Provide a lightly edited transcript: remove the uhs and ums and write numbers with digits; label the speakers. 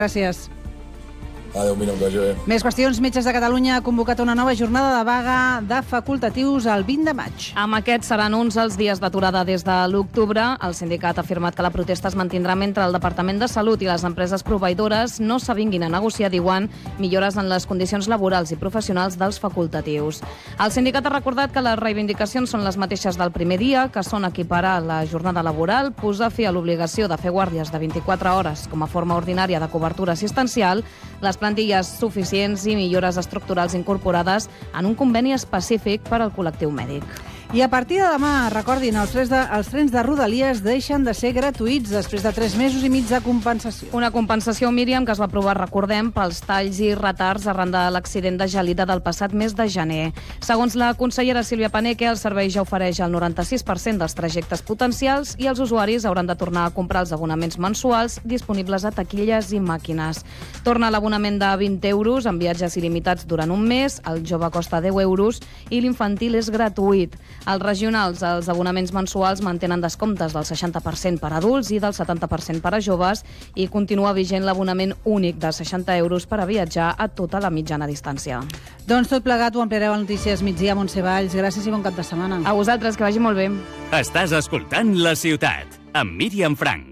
Speaker 1: Gràcies.
Speaker 2: Adéu, Mira, que vagi bé.
Speaker 1: Més qüestions. Metges de Catalunya ha convocat una nova jornada de vaga de facultatius el 20 de maig.
Speaker 3: Amb aquests seran uns els dies d'aturada des de l'octubre. El sindicat ha afirmat que la protesta es mantindrà mentre el Departament de Salut i les empreses proveïdores no s'avinguin a negociar, diuen, millores en les condicions laborals i professionals dels facultatius. El sindicat ha recordat que les reivindicacions són les mateixes del primer dia, que són equiparar la jornada laboral, posar fi a l'obligació de fer guàrdies de 24 hores com a forma ordinària de cobertura assistencial, les plantilles suficients i millores estructurals incorporades en un conveni específic per al col·lectiu mèdic.
Speaker 1: I a partir de demà, recordin, els trens de Rodalies deixen de ser gratuïts després de 3 mesos i mig de compensació.
Speaker 3: Una compensació, Míriam, que es va aprovar, recordem, pels talls i retards arran de l'accident de gelida del passat mes de gener. Segons la consellera Sílvia Paneque, el servei ja ofereix el 96% dels trajectes potencials i els usuaris hauran de tornar a comprar els abonaments mensuals disponibles a taquilles i màquines. Torna l'abonament de 20 euros en viatges il·limitats durant un mes, el jove costa 10 euros i l'infantil és gratuït. Als regionals, els abonaments mensuals mantenen descomptes del 60% per adults i del 70% per a joves i continua vigent l'abonament únic de 60 euros per a viatjar a tota la mitjana distància.
Speaker 1: Doncs tot plegat ho ampliareu a Notícies Migdia, Montse Valls. Gràcies i bon cap de setmana.
Speaker 3: A vosaltres, que vagi molt bé.
Speaker 4: Estàs escoltant La Ciutat, amb Míriam Frank.